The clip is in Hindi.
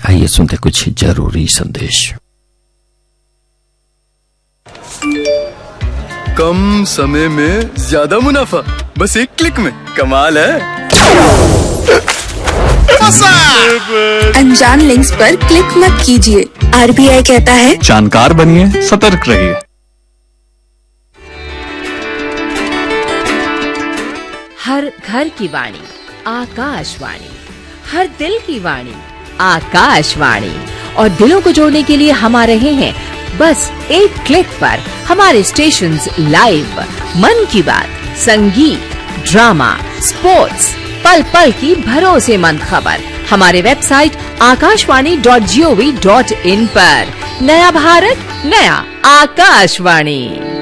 आइए सुनते कुछ जरूरी संदेश। कम समय में ज्यादा मुनाफा, बस एक क्लिक में, कमाल है। अनजान लिंक्स पर क्लिक मत कीजिए। RBI कहता है जानकार बनिए, सतर्क रहिए। हर घर की वाणी आकाशवाणी, हर दिल की वाणी आकाशवाणी। और दिलों को जोड़ने के लिए हम आ रहे हैं बस एक क्लिक पर। हमारे स्टेशंस लाइव, मन की बात, संगीत, ड्रामा, स्पोर्ट्स, पल पल की भरोसेमंद खबर हमारे वेबसाइट akashvani.gov.in पर। नया भारत, नया आकाशवाणी।